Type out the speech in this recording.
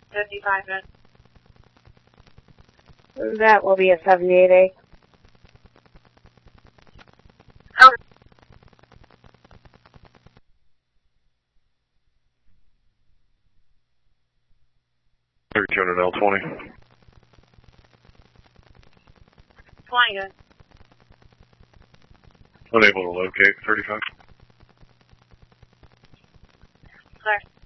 55 good. That will be a 78A. Okay. L20. 20 good. Unable to locate 35. Clear.